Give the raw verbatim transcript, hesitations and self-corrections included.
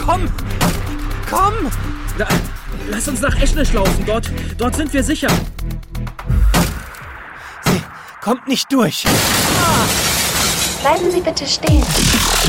Komm! Komm! Na, lass uns nach Eschnisch laufen. Dort, dort sind wir sicher. Sie kommt nicht durch. Bleiben Sie bitte stehen.